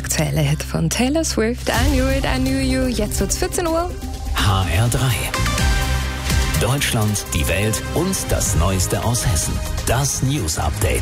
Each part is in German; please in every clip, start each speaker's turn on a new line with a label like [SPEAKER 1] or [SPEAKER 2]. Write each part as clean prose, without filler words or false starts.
[SPEAKER 1] aktuelle Hit von Taylor Swift, I Knew It, I Knew You. Jetzt wird's 14 Uhr.
[SPEAKER 2] HR3. Deutschland, die Welt und das Neueste aus Hessen. Das News Update.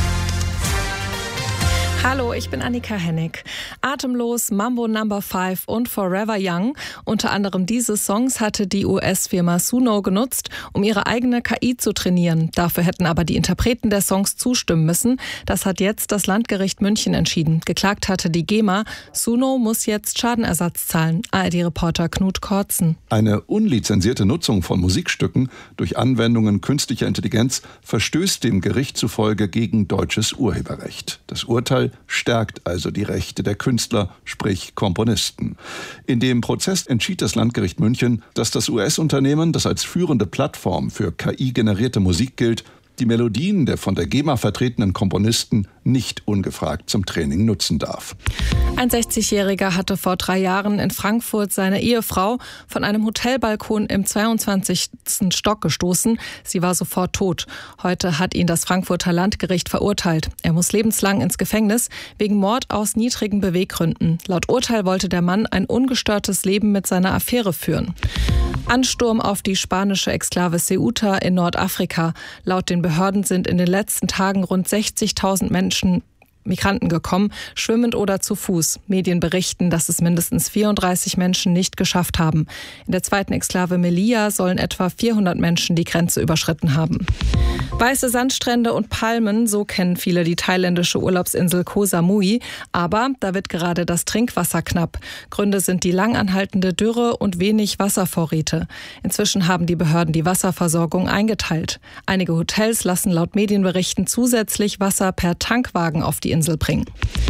[SPEAKER 3] Hallo, ich bin Annika Hennig. Atemlos, Mambo No. 5 und Forever Young. Unter anderem diese Songs hatte die US-Firma Suno genutzt, um ihre eigene KI zu trainieren. Dafür hätten aber die Interpreten der Songs zustimmen müssen. Das hat jetzt das Landgericht München entschieden. Geklagt hatte die GEMA. Suno muss jetzt Schadenersatz zahlen. ARD-Reporter Knut Kortzen.
[SPEAKER 4] Eine unlizenzierte Nutzung von Musikstücken durch Anwendungen künstlicher Intelligenz verstößt dem Gericht zufolge gegen deutsches Urheberrecht. Das Urteil stärkt also die Rechte der Künstler, sprich Komponisten. In dem Prozess entschied das Landgericht München, dass das US-Unternehmen, das als führende Plattform für KI-generierte Musik gilt, die Melodien der von der GEMA vertretenen Komponisten nicht ungefragt zum Training nutzen darf.
[SPEAKER 3] Ein 60-Jähriger hatte vor 3 Jahren in Frankfurt seine Ehefrau von einem Hotelbalkon im 22. Stock gestoßen. Sie war sofort tot. Heute hat ihn das Frankfurter Landgericht verurteilt. Er muss lebenslang ins Gefängnis wegen Mord aus niedrigen Beweggründen. Laut Urteil wollte der Mann ein ungestörtes Leben mit seiner Affäre führen. Ansturm auf die spanische Exklave Ceuta in Nordafrika. Laut den Behörden sind in den letzten Tagen rund 60.000 Migranten gekommen, schwimmend oder zu Fuß. Medien berichten, dass es mindestens 34 Menschen nicht geschafft haben. In der zweiten Exklave Melilla sollen etwa 400 Menschen die Grenze überschritten haben. Weiße Sandstrände und Palmen, so kennen viele die thailändische Urlaubsinsel Koh Samui. Aber da wird gerade das Trinkwasser knapp. Gründe sind die langanhaltende Dürre und wenig Wasservorräte. Inzwischen haben die Behörden die Wasserversorgung eingeteilt. Einige Hotels lassen laut Medienberichten zusätzlich Wasser per Tankwagen auf die Insel bringen.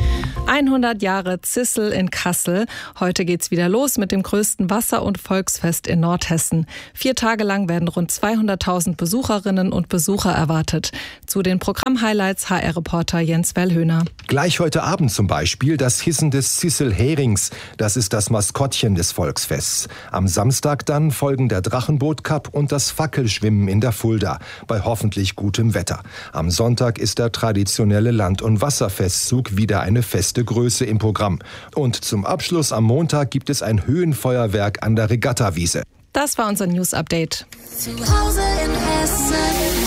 [SPEAKER 3] 100 Jahre Zissel in Kassel. Heute geht's wieder los mit dem größten Wasser- und Volksfest in Nordhessen. 4 Tage lang werden rund 200.000 Besucherinnen und Besucher erwartet. Zu den Programmhighlights HR-Reporter Jens Wellhöhner.
[SPEAKER 5] Gleich heute Abend zum Beispiel das Hissen des Zissel-Herings. Das ist das Maskottchen des Volksfests. Am Samstag dann folgen der Drachenboot-Cup und das Fackelschwimmen in der Fulda. Bei hoffentlich gutem Wetter. Am Sonntag ist der traditionelle Land- und Wasserfestzug wieder eine feste Größe im Programm. Und zum Abschluss am Montag gibt es ein Höhenfeuerwerk an der Regattawiese.
[SPEAKER 3] Das war unser News-Update.
[SPEAKER 6] Zu Hause in Hessen.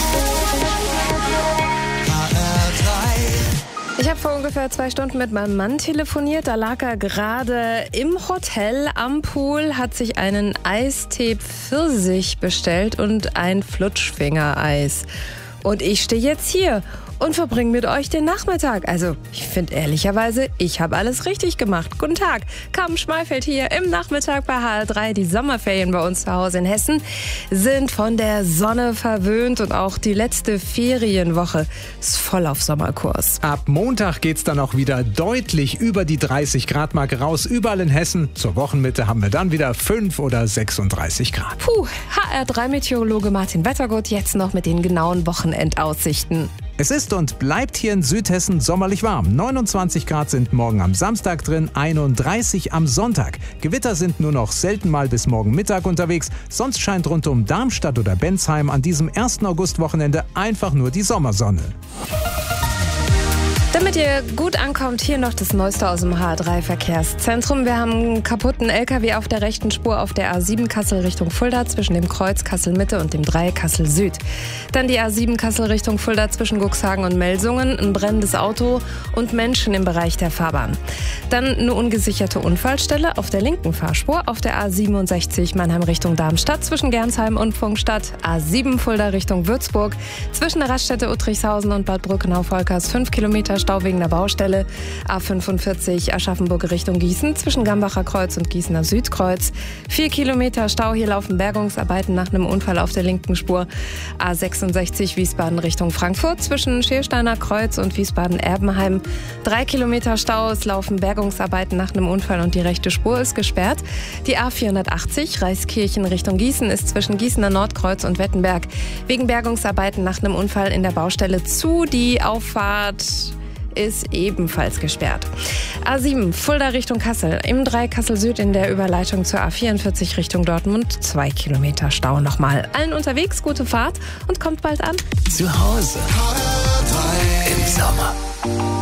[SPEAKER 1] Ich habe vor ungefähr 2 Stunden mit meinem Mann telefoniert. Da lag er gerade im Hotel am Pool, hat sich einen Eistee Pfirsich bestellt und ein Flutschfingereis. Und ich stehe jetzt hier und verbringe mit euch den Nachmittag. Also, ich finde ehrlicherweise, ich habe alles richtig gemacht. Guten Tag, Carmen Schmeifeld hier im Nachmittag bei HR3. Die Sommerferien bei uns zu Hause in Hessen sind von der Sonne verwöhnt und auch die letzte Ferienwoche ist voll auf Sommerkurs.
[SPEAKER 7] Ab Montag geht's dann auch wieder deutlich über die 30-Grad-Marke raus. Überall in Hessen. Zur Wochenmitte haben wir dann wieder 5 oder 36 Grad.
[SPEAKER 1] Puh, HR3-Meteorologe Martin Wettergott jetzt noch mit den genauen Wochenendaussichten.
[SPEAKER 7] Es ist und bleibt hier in Südhessen sommerlich warm. 29 Grad sind morgen am Samstag drin, 31 am Sonntag. Gewitter sind nur noch selten mal bis morgen Mittag unterwegs. Sonst scheint rund um Darmstadt oder Bensheim an diesem 1. August-Wochenende einfach nur die Sommersonne.
[SPEAKER 1] Damit ihr gut ankommt, hier noch das Neueste aus dem HR3-Verkehrszentrum. Wir haben einen kaputten LKW auf der rechten Spur auf der A7 Kassel Richtung Fulda zwischen dem Kreuz Kassel-Mitte und dem 3 Kassel-Süd. Dann die A7 Kassel Richtung Fulda zwischen Cuxhagen und Melsungen, ein brennendes Auto und Menschen im Bereich der Fahrbahn. Dann eine ungesicherte Unfallstelle auf der linken Fahrspur auf der A67 Mannheim Richtung Darmstadt zwischen Gernsheim und Pfungstadt. A7 Fulda Richtung Würzburg zwischen der Raststätte Uttrichshausen und Bad Brückenau-Volkers 5 Kilometer Stau wegen der Baustelle. A45 Aschaffenburg Richtung Gießen zwischen Gambacher Kreuz und Gießener Südkreuz. 4 Kilometer Stau, hier laufen Bergungsarbeiten nach einem Unfall auf der linken Spur. A66 Wiesbaden Richtung Frankfurt zwischen Schiersteiner Kreuz und Wiesbaden-Erbenheim. 3 Kilometer Stau, es laufen Bergungsarbeiten nach einem Unfall und die rechte Spur ist gesperrt. Die A480 Reiskirchen Richtung Gießen ist zwischen Gießener Nordkreuz und Wettenberg wegen Bergungsarbeiten nach einem Unfall in der Baustelle zu. Die Auffahrt ist ebenfalls gesperrt. A7 Fulda Richtung Kassel, im 3 Kassel Süd in der Überleitung zur A44 Richtung Dortmund 2 Kilometer Stau nochmal. Allen unterwegs gute Fahrt und kommt bald an.
[SPEAKER 2] Zu Hause im Sommer.